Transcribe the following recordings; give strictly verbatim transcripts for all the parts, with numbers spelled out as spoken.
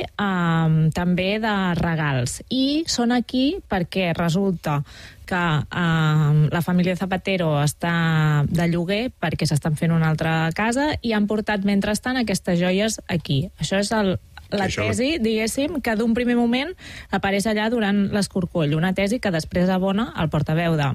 eh, també de regals. I són aquí perquè resulta que eh, la família Zapatero està de lloguer perquè s'estan fent una altra casa i han portat, mentrestant, aquestes joies aquí. Això és el, la tesi, diguéssim, que d'un primer moment apareix allà durant l'escorcoll. Una tesi que després abona el portaveu de,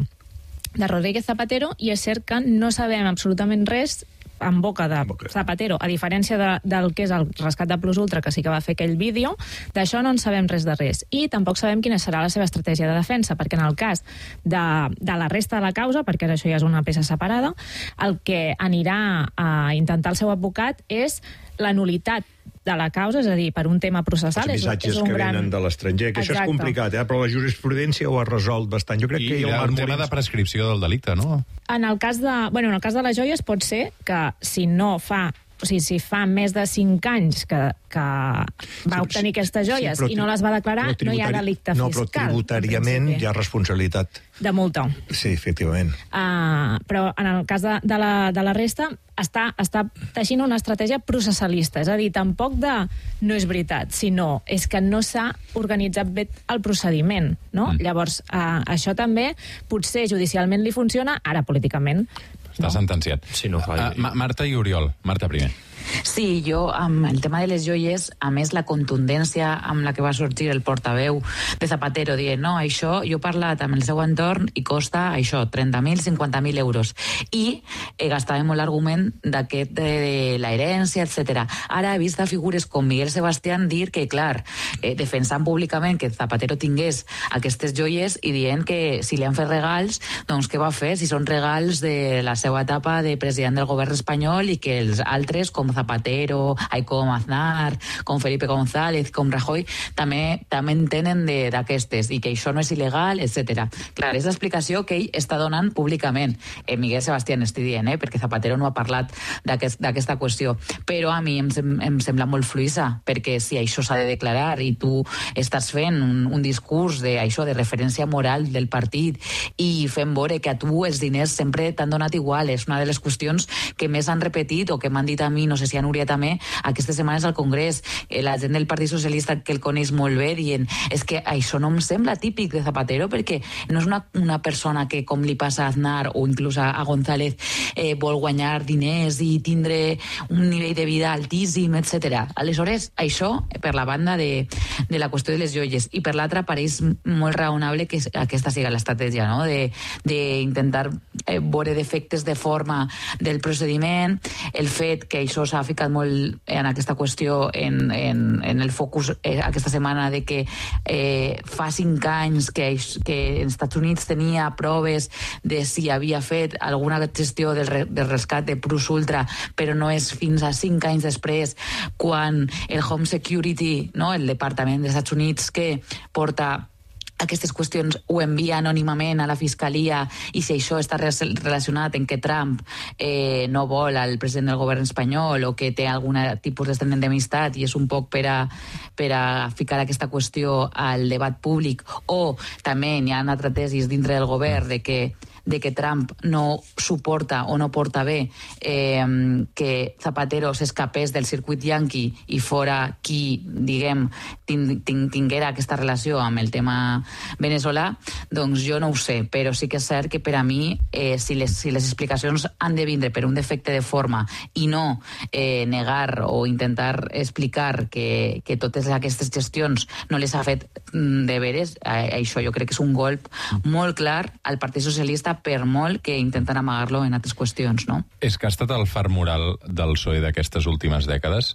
de Rodríguez Zapatero, i és cert que no sabem absolutament res en boca de Zapatero, a diferència de, del que és el rescat de Plus Ultra, que sí que va fer aquell vídeo. D'això no en sabem res de res. I tampoc sabem quina serà la seva estratègia de defensa, perquè en el cas de, de la resta de la causa, perquè això ja és una peça separada, el que anirà a intentar el seu advocat és la nulitat de la causa, és a dir, per un tema processal. Els missatges és, és un que gran... venen de l'estranger, que Exacte. Això és complicat, eh? Però la jurisprudència ho ha resolt bastant. Jo crec I que hi ha un tema de prescripció del delicte, no? En el cas de, bueno, en el cas de les joies pot ser que si no fa... O sigui, si fa més de cinc anys que, que va sí, obtenir aquestes joies sí, i no les va declarar, no hi ha delicte no, fiscal. No, però tributàriament hi ha responsabilitat. De multa. Sí, efectivament. Uh, però en el cas de, de, la, de la resta està, està teixint una estratègia processalista. És a dir, tampoc de no és veritat, sinó és que no s'ha organitzat bé el procediment. No? Mm. Llavors, uh, això també potser judicialment li funciona, ara políticament està no. sentenciat. Sí, no fa... uh, Marta i Oriol. Marta primer. Sí, jo, amb el tema de les joies, a més la contundència amb la que va sorgir el portaveu de Zapatero dient, no, això, jo he parlat amb el seu entorn i costa això, trenta mil, cinquanta mil euros. I eh, gastàvem molt l'argument d'aquest de, de la herència, etcètera. Ara he vist a figures com Miguel Sebastián dir que, clar, eh, defensant públicament que Zapatero tingués aquestes joies i dient que si li han fet regals, doncs què va fer? Si són regals de la seva etapa de president del govern espanyol i que els altres, com Zapatero, ai, com Aznar, com Felipe González, com Rajoy, també també en tenen d'aquestes i que això no és il·legal, etcètera. Clar, és l'explicació que ell està donant públicament. Eh, Miguel Sebastián estic dient, eh, perquè Zapatero no ha parlat d'aquesta aquest, qüestió. Però a mi em, em sembla molt fluïssa, perquè si això s'ha de declarar i tu estàs fent un, un discurs de, això, de referència moral del partit i fent veure que a tu els diners sempre t'han donat igual, és una de les qüestions que més han repetit o que m'han dit a mi, no sé si a Núria també, aquestes setmanes al Congrés, eh, la gent del Partit Socialista que el coneix molt bé dient, és que això no em sembla típic de Zapatero perquè no és una, una persona que, com li passa a Aznar o inclús a, a González, eh, vol guanyar diners i tindre un nivell de vida altíssim, etcètera. Aleshores, això, per la banda de, de la qüestió de les joies, i per l'altra pareix molt raonable que aquesta siga l'estratègia, no? de, de intentar eh, veure defectes de forma del procediment, el fet que això s'ha ficat molt en aquesta qüestió en, en, en el focus eh, aquesta setmana de que eh, fa cinc anys que, que els Estats Units tenia proves de si havia fet alguna gestió del, re, del rescat de Plus Ultra, però no és fins a cinc anys després quan el Home Security, no, el Departament dels Estats Units que porta aquestes qüestions ho envia anònimament a la Fiscalia, i si això està relacionat en que Trump eh, no vol al president del govern espanyol o que té algun tipus d'enemistat i és un poc per a, per a ficar aquesta qüestió al debat públic, o també hi ha altres tesis dintre del govern de que de que Trump no suporta o no porta bé eh, que Zapatero s'escapés del circuit yanqui i fora qui, diguem, tin, tin, tinguera aquesta relació amb el tema veneçolà, doncs jo no ho sé, però sí que és cert que per a mi, eh, si, les, si les explicacions han de vindre per un defecte de forma i no eh, negar o intentar explicar que, que totes aquestes gestions no les ha fet de veres, eh, això jo crec que és un golp molt clar al Partit Socialista, per molt que intenten amagar-lo en altres qüestions, no? És que ha estat el far moral del P S O E d'aquestes últimes dècades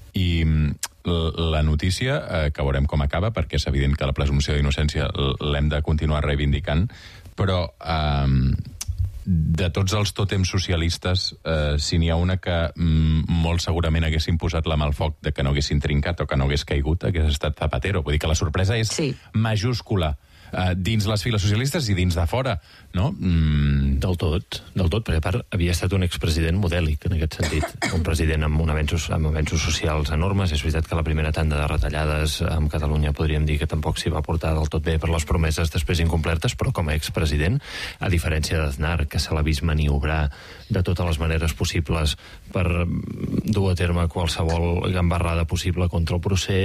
i la notícia, eh, que veurem com acaba, perquè és evident que la presumpció d'innocència l'hem de continuar reivindicant, però eh, de tots els tòtems socialistes, eh, si n'hi ha una que mm, molt segurament haguessin posat la mà al foc de que no haguessin trincat o que no hagués caigut, hagués estat Zapatero. Vull dir que la sorpresa és sí. majúscula. Uh, dins les files socialistes i dins de fora, no? Mm. Del tot, del tot, perquè a part havia estat un expresident modèlic en aquest sentit, un president amb, un avenços, amb avenços socials enormes. És veritat que la primera tanda de retallades amb Catalunya podríem dir que tampoc s'hi va portar del tot bé per les promeses després incomplertes, però com a expresident, a diferència d'Aznar, que se l'ha vist maniobrar de totes les maneres possibles per dur a terme qualsevol gambarrada possible contra el procés,